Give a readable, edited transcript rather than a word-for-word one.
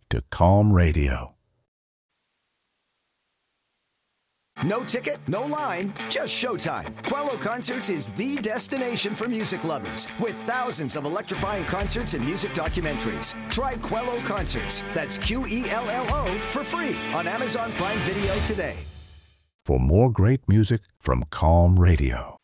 to Calm Radio. No ticket, no line, just showtime. Quello Concerts is the destination for music lovers, with thousands of electrifying concerts and music documentaries. Try Quello Concerts, that's Qello, for free on Amazon Prime Video today. For more great music from Calm Radio.